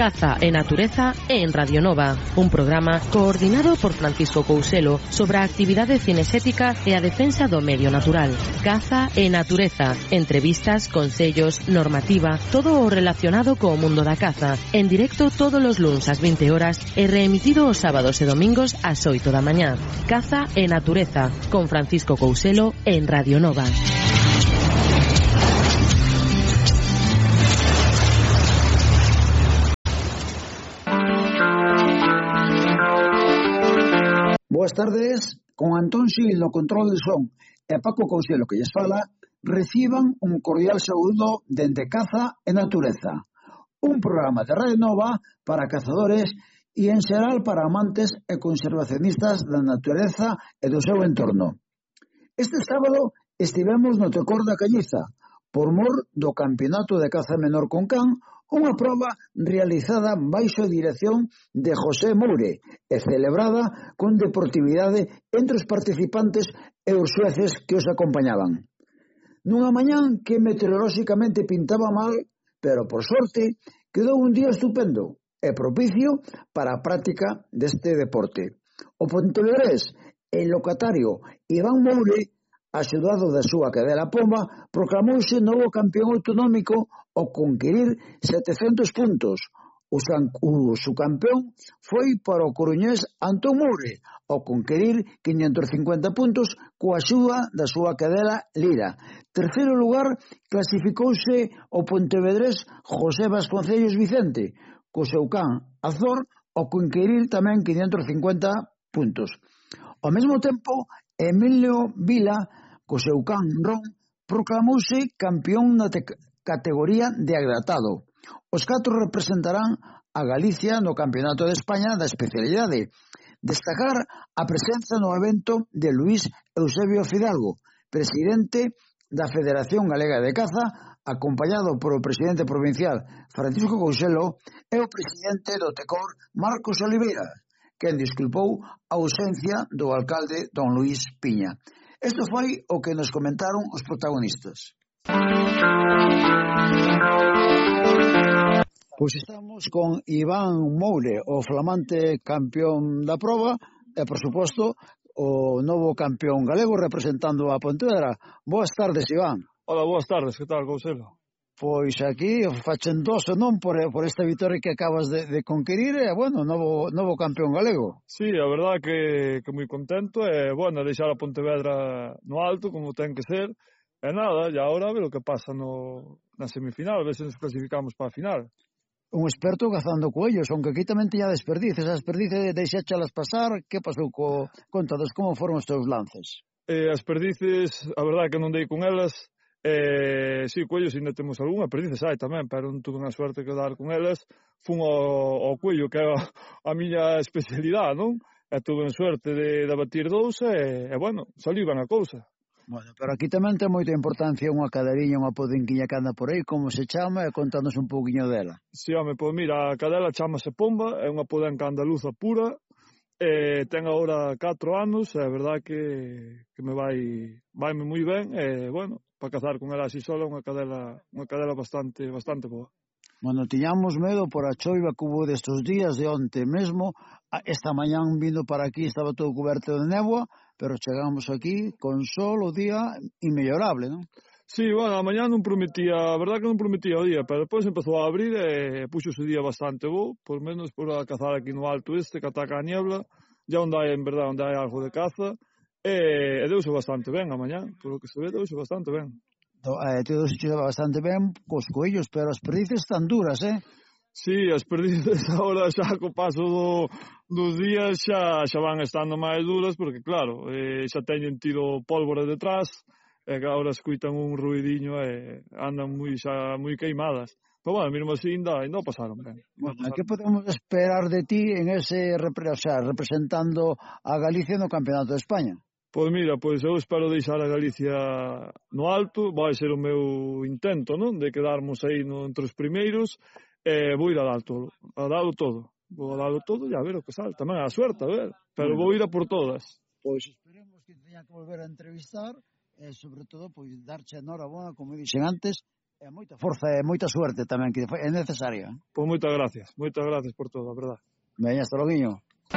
Caza e Natureza en Radio Nova, un programa coordinado por Francisco Couselo sobre a actividade cinexética e a defensa do medio natural. Caza e Natureza, entrevistas, consellos, normativa, todo o relacionado co mundo da caza, en directo todos os luns ás 20 horas e reemitido os sábados e domingos ás 8 da mañá. Caza e Natureza, con Francisco Couselo en Radio Nova. Boas tardes, con Antón Xil no control de son e Paco Couselo que lles fala, reciban un cordial saúdo dende Caza e Natureza, un programa de Radio Nova para cazadores e en xeral para amantes e conservacionistas da natureza e do seu entorno. Este sábado estivemos no Tecor da Cañiza, por mor do Campeonato de Caza Menor con Can, unha proba realizada baixo a dirección de José Moure e celebrada con deportividade entre os participantes e os xueces que os acompañaban. Nunha mañán que meteorolóxicamente pintaba mal, pero por sorte quedou un día estupendo e propicio para a práctica deste deporte. O pontevedrés e locatario Iván Moure, axudado da súa cadela Poma, proclamouse novo campeón autonómico ao conquirir 700 puntos. O subcampeón foi para o coruñés Antón Moure, ao conquirir 550 puntos coa axuda da súa cadela Lira. Terceiro lugar clasificouse o pontevedrés José Vasconcellos Vicente, co seu can Azor, ao conquirir tamén 550 puntos. Ao mesmo tempo, Emilio Vila, co seu can Ron, proclamouse campeón na categoría de agratado. Os 4 representarán a Galicia no Campeonato de España da especialidade. Destacar a presenza no evento de Luís Eusebio Fidalgo, presidente da Federación Galega de Caza, acompañado polo presidente provincial Francisco Couselo e o presidente do Tecor Marcos Oliveira, quen disculpou a ausencia do alcalde don Luís Piña. Isto foi o que nos comentaron os protagonistas. Pois estamos con Iván Moure, o flamante campeón da proba e, por suposto, o novo campeón galego representando a Pontevedra. Boas tardes, Iván. Hola, boas tardes, que tal, Couselo? Pois aquí fachendoso, non, por esta vitória que acabas de conquerir, e, bueno, novo campeón galego. Sí, a verdad que moi contento, e, bueno, deixar a Pontevedra no alto, como ten que ser, e nada, e agora a ver o que pasa na semifinal, a ver se nos clasificamos para a final. Un experto cazando coellos, aunque aquí tamén tiña desperdices. As desperdices deixáchalas pasar, que pasou contados como foron os teus lances? As perdices, a verdade que non dei con elas, sí, coellos ainda temos algunha, perdices hai tamén, pero non tuve unha suerte que dar con elas. Fun ao coello, que é a miña especialidade, non? E tuve suerte de abatir 2 e, bueno, saliu ben a cousa. Bueno, pero aquí tamén ten moita importancia unha caderiña, unha podenquiña que anda por aí, como se chama, e contanos un pouquiño dela. Sí, home, pois mira, a cadela chamase Pomba, é unha podenca andaluza pura, ten agora 4 anos, e a verdad que me vaime moi ben, e, bueno, para cazar con ela así sola, unha cadela bastante boa. Bueno, tiñamos medo por a choiva que hubo destes días, de onte mesmo. Esta mañán vindo para aquí estaba todo coberto de néboa, pero chegamos aquí con sol o día inmellorable, non? Sí, bueno, a mañá non prometía, a verdad que non prometía o día, pero depois empezou a abrir e puxo o día bastante bo, por menos por a cazar aquí no alto que ataca a niebla, ya onde hai, en verdad, onde hai algo de caza, e deuse bastante ben a mañá, por o que se ve, deuse bastante ben. Deuse bastante ben cos coellos, pero as perdices están duras, Sí, as perdices agora xa co paso dos días xa van estando máis duras, porque claro, xa teñen tido pólvora detrás, e agora escuitan un ruidiño e andan moi queimadas. Pero bueno, mesmo así ainda pasaron ben. Bueno, que podemos esperar de ti en ese, representando a Galicia no Campeonato de España? Pois mira, eu espero deixar a Galicia no alto, vai ser o meu intento, non? De quedarmos aí entre os primeiros, e vou ir a dalo todo. Vou a dalo todo e a ver o que sale. Tamén a suerte, a ver, pero vou ir a por todas. Pois esperemos que teña que volver a entrevistar, e sobre todo, pois, darche enhorabuena, como dixen antes, E moita forza e moita suerte tamén, que é necesaria. Pois moitas gracias por todo, a verdad. Veña, hasta loguiño.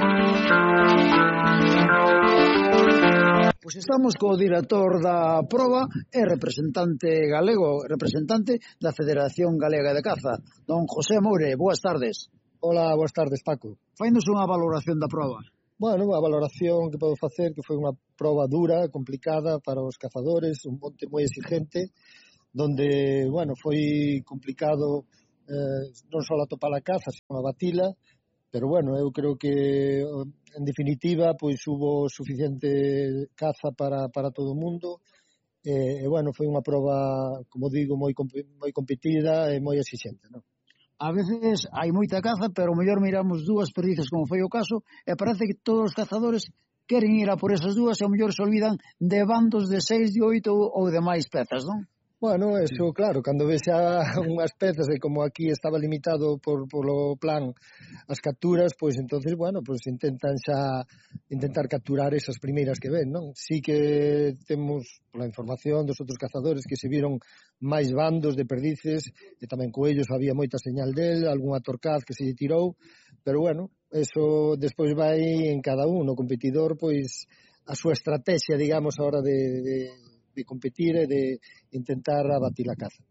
Pois estamos co director da proba e representante galego, representante da Federación Galega de Caza, don José Moure. Boas tardes. Hola, boas tardes, Paco. Fainos unha valoración da proba. Bueno, a valoración que podo facer que foi unha proba dura, complicada para os cazadores, un monte moi exigente, donde, bueno, foi complicado non só atopar a caza, sino a batila, pero, bueno, eu creo que, en definitiva, pois hubo suficiente caza para todo o mundo, e, bueno, foi unha proba, como digo, moi competida e moi exigente, non? A veces hai moita caza, pero o mellor miramos dúas perdices, como foi o caso, e parece que todos os cazadores queren ir a por esas dúas e o mellor se olvidan de bandos de 6, de 8 ou de máis pezas, non? Bueno, eso, claro, cando ves xa unhas pezas e como aquí estaba limitado polo plan as capturas, pois entonces, bueno, pois intentar capturar esas primeiras que ven, non? Sí que temos, pola información dos outros cazadores, que se viron máis bandos de perdices, e tamén coellos había moita señal del, algunha torcaz que se lle tirou, pero bueno, eso despois vai en cada un, o competidor, pois a súa estrategia, digamos, a hora de competir e de intentar abatir a caza.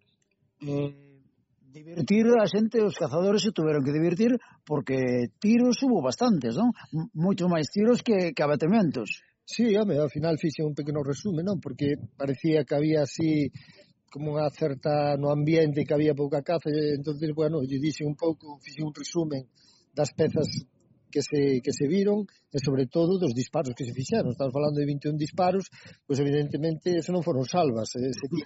Divertir a xente, os cazadores se tuveron que divertir porque tiros hubo bastantes, non? Moitos máis tiros que abatementos. Sí, home, ao final fixe un pequeno resume, non? Porque parecía que había así como unha certa no ambiente que había pouca caza, e entonces, bueno, lle dixe un pouco, fixe un resumen das pezas que se viron e sobre todo dos disparos que se fixeron. Estamos falando de 21 disparos, pois evidentemente eso non foron salvas,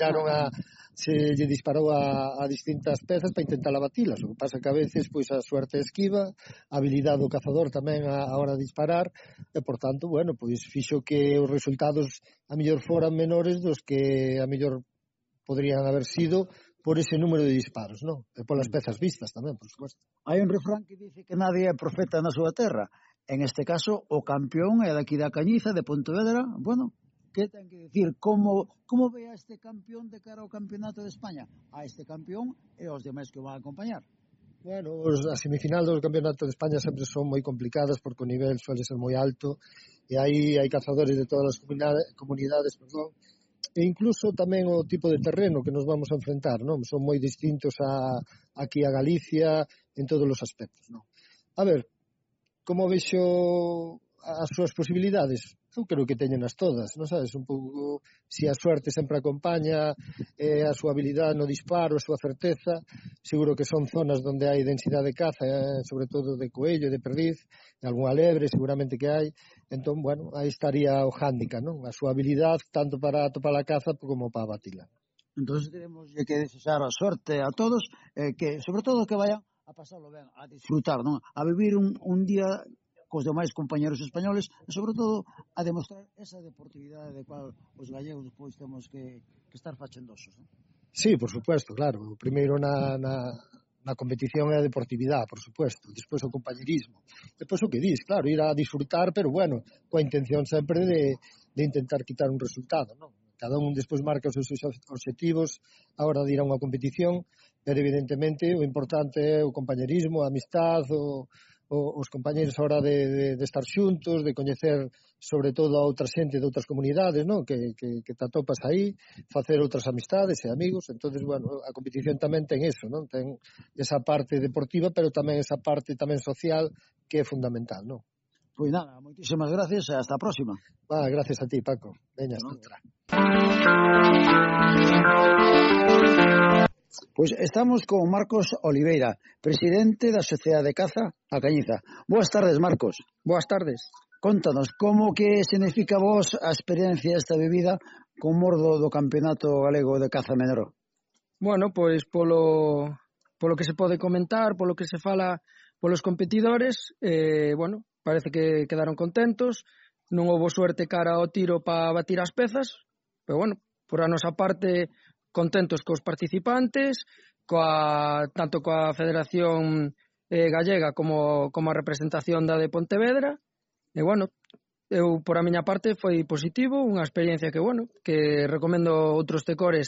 se lle disparou a distintas pezas para intentar abatilas. O que pasa que a veces pois a suerte esquiva, a habilidade do cazador tamén a hora de disparar e por tanto, bueno, pois fixo que os resultados a mellor foran menores dos que a mellor podrían haber sido por ese número de disparos, non? E polas pezas vistas tamén, por suposto. Hai un refrán que dice que nadie é profeta na súa terra. En este caso, o campeón é daqui da Cañiza, de Pontevedra. Bueno, que ten que dicir? Como ve a este campeón de cara ao campeonato de España? A este campeón e aos demais que o van a acompañar. Bueno, a semifinal do campeonato de España sempre son moi complicadas porque o nivel suele ser moi alto e aí hai cazadores de todas as comunidades, e incluso tamén o tipo de terreno que nos vamos a enfrentar, non? Son moi distintos aquí a Galicia en todos os aspectos, non? A ver, como vexo as súas posibilidades? Eu creo que teñenas todas, non sabes? Un pouco, se a suerte sempre acompaña, a súa habilidade no disparo, a súa certeza, seguro que son zonas onde hai densidade de caza, sobre todo de coello, de perdiz, de algunha lebre, seguramente que hai. Entón, bueno, aí estaría o hándicap, non? A súa habilidade, tanto para atopar a caza como para abatila. Entón, tenemos que desexar a sorte a todos, que, sobre todo, que vayan a pasarlo ben, a disfrutar, non? A vivir un día cos demais compañeros españoles e, sobre todo, a demostrar esa deportividade de cual os gallegos pois temos que estar fachendosos, non? Sí, por supuesto, claro. O primeiro na competición é a deportividade, por supuesto. Despois o compañerismo. Despois o que dis, claro, ir a disfrutar, pero bueno, coa intención sempre de intentar quitar un resultado, non? Cada un despois marca os seus obxectivos a hora de ir a unha competición, pero evidentemente o importante é o compañerismo, a amistad, os compañeros a hora de estar xuntos, de coñecer sobre todo a outra xente de outras comunidades, non? Que te atopas aí, facer outras amistades e amigos. Entonces, bueno, a competición tamén ten eso, non? Ten esa parte deportiva, pero tamén esa parte tamén social que é fundamental, non? Pois nada, moitísimas gracias e hasta a próxima. Gracias a ti, Paco. Veña, hasta outra. Pois estamos con Marcos Oliveira, presidente da Sociedade de Caza A Cañiza. Boas tardes, Marcos. Boas tardes. Contanos, como que significa vos a experiencia esta vivida con mordo do Campeonato Galego de Caza Menor? Bueno, pois polo que se pode comentar, polo que se fala polos competidores, bueno, parece que quedaron contentos, non houbo suerte cara ao tiro para batir as pezas, pero bueno, por a nosa parte contentos cos participantes, tanto coa Federación Gallega como a representación da de Pontevedra. E bueno, eu por a miña parte foi positivo, unha experiencia que, bueno, que recomendo outros tecores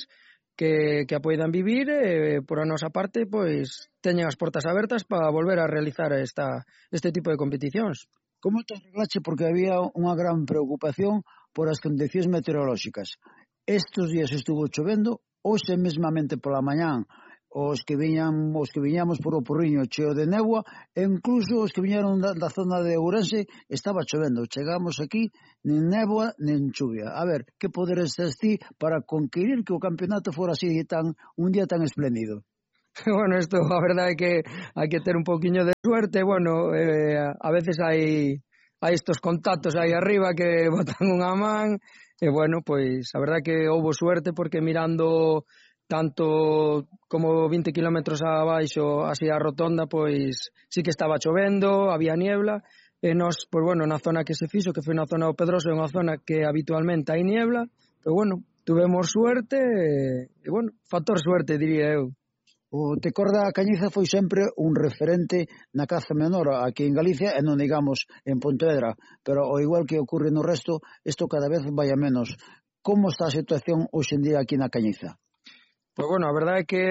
que a poidan vivir, por a nosa parte, pois teñen as portas abertas para volver a realizar este tipo de competicións. Como te arreglache? Porque había unha gran preocupación por as condicións meteorolóxicas. Estes días estuvo chovendo, hoxe mesmamente pola mañán, os que viñamos por o Porriño cheo de néboa, e incluso os que viñeron da zona de Ourense estaba chovendo. Chegamos aquí, nin néboa, nin chuvia. A ver, que poderes tes ti para conquerir que o campeonato fora así un día tan espléndido? Bueno, isto a verdade é que hai que ter un poquinho de suerte. Bueno, a veces hai estos contactos aí arriba que botan unha man, e bueno, pois a verdade é que houbo suerte, porque mirando tanto como 20 kilómetros abaixo, así a rotonda, pois sí que estaba chovendo, había niebla, e nós, pois bueno, na zona que se fixo, que foi na zona do Pedroso, é unha zona que habitualmente hai niebla, pero bueno, tuvemos suerte, e bueno, factor suerte, diría eu. O Tecor da Cañiza foi sempre un referente na caza menor aquí en Galicia e non digamos en Pontevedra, pero ao igual que ocorre no resto, isto cada vez vai a menos. Como está a situación hoxe en día aquí na Cañiza? Pois bueno, a verdade é que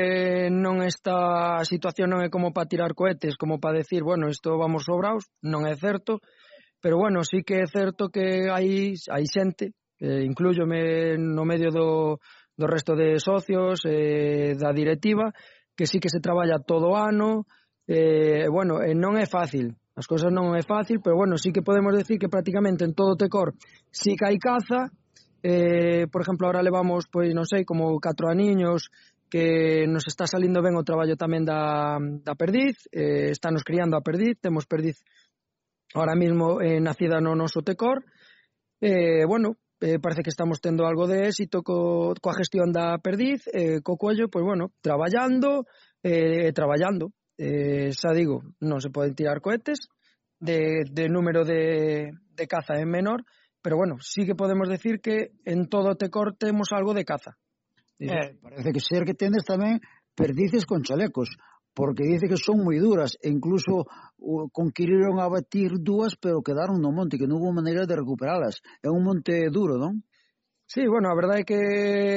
a situación non é como para tirar cohetes, como para decir, bueno, isto vamos sobraos, non é certo, pero bueno, sí que é certo que hai xente, inclúyome no medio do resto de socios, da directiva, que sí que se traballa todo o ano, bueno, non é fácil, as cousas non é fácil, pero bueno, sí que podemos decir que prácticamente en todo o Tecor sí que hai caza. Por exemplo, ahora levamos, pois non sei, como 4 aniños que nos está salindo ben o traballo tamén da perdiz, estános criando a perdiz, temos perdiz ahora mismo nacida no noso Tecor, bueno, parece que estamos tendo algo de éxito coa gestión da perdiz, co coello, pois bueno, traballando, xa digo, non se poden tirar cohetes, de número de caza é menor, pero bueno, sí que podemos decir que en todo o Tecor temos algo de caza. Parece que ser que tendes tamén perdices con chalecos, porque dice que son moi duras, e incluso conquiriron a batir 2, pero quedaron no monte, que non hubo maneira de recuperalas. É un monte duro, non? Sí, bueno, a verdade é que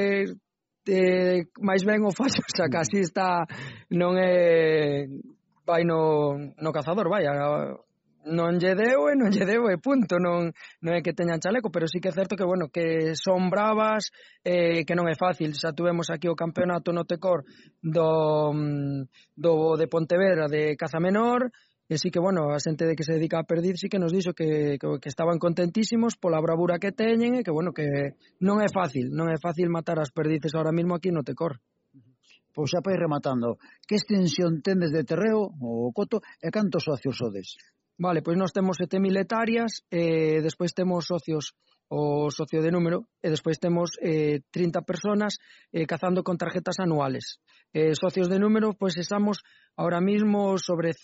máis ben o fallo, xa casi está, non é, vai no cazador, vaya, non lle deu e punto, non é que teñan chaleco, pero sí que é certo que, bueno, que son bravas, que non é fácil. Xa tuvemos aquí o campeonato no Tecor do de Pontevedra de caza menor, e sí que, bueno, a xente de que se dedica a perdiz sí que nos dixo que estaban contentísimos pola bravura que teñen, e que, bueno, que non é fácil matar as perdices ahora mismo aquí no Tecor. Pois xa para ir rematando, que extensión tendes de terreo, o coto, e cantos socios sodes? Vale, pois nós temos 7.000 hectáreas, despois temos socios, o socio de número, e despois temos 30 personas cazando con tarjetas anuales. Socios de número, pois estamos ahora mismo sobre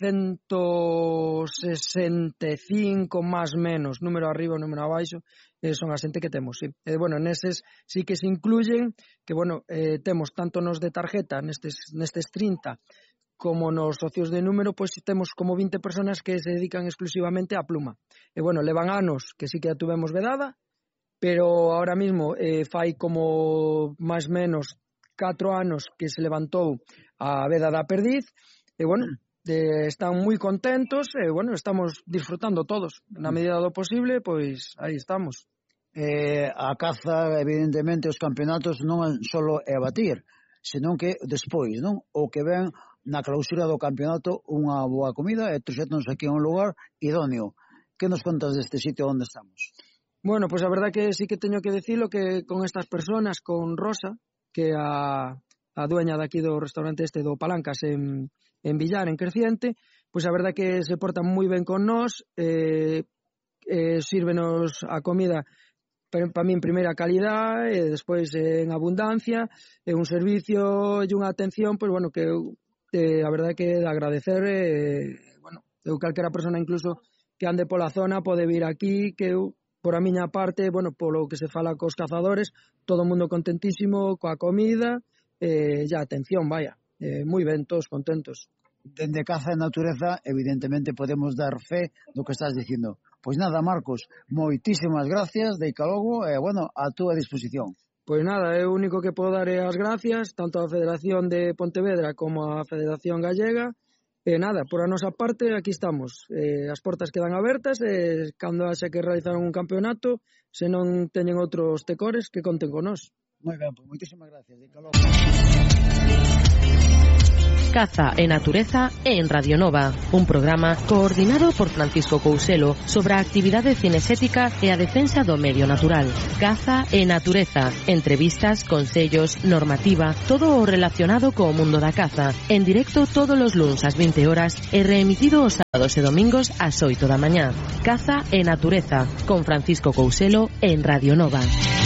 165 máis menos, número arriba, número abaixo, son a xente que temos, sí. Bueno, neses sí que se incluyen, que bueno, temos tanto nos de tarjeta, nestes 30, como nos socios de número, pois temos como 20 personas que se dedican exclusivamente á pluma. E bueno, levan anos que sí que a tuvemos vedada, pero ahora mismo fai como máis menos 4 anos que se levantou a veda da perdiz, e bueno, están moi contentos, e bueno, estamos disfrutando todos. Na medida do posible, pois aí estamos. A caza, evidentemente, os campeonatos non só é batir, senón que despois, non? O que ven na clausura do campeonato unha boa comida e trouxétonos aquí a un lugar idóneo. Que nos contas deste sitio onde estamos? Bueno, pois a verdade que sí que teño que dicilo que con estas personas, con Rosa, que a dueña daqui do restaurante do Palancas en Villar, en Creciente, pois a verdade que se portan moi ben con nós, sírvenos a comida para min primeira calidad, e despois en abundancia, e un servicio e unha atención, pois bueno, que a verdade que de agradecer, bueno, eu calquera persona incluso que ande pola zona pode vir aquí, que eu, por a miña parte, bueno, polo que se fala cos cazadores, todo o mundo contentísimo coa comida, e a atención, vaya, moi ben, todos contentos. Dende Caza e Natureza, evidentemente podemos dar fe do que estás dicindo. Pois nada, Marcos, moitísimas gracias, deica logo, e bueno, a túa disposición. Pois nada, é o único que podo dar as gracias tanto á Federación de Pontevedra como á Federación Gallega. E nada, por a nosa parte aquí estamos. As portas quedan abertas e cando haxa que realizar un campeonato, se non teñen outros tecores, que conten con nós. Moi ben, pois moitísimas gracias. Caza e Natureza en Radio Nova, un programa coordinado por Francisco Couselo sobre a actividade cinexética e a defensa do medio natural. Caza e Natureza, entrevistas, consellos, normativa, todo o relacionado co mundo da caza, en directo todos os luns ás 20 horas e reemitido os sábados e domingos ás 8 da mañá. Caza e Natureza, con Francisco Couselo en Radio Nova.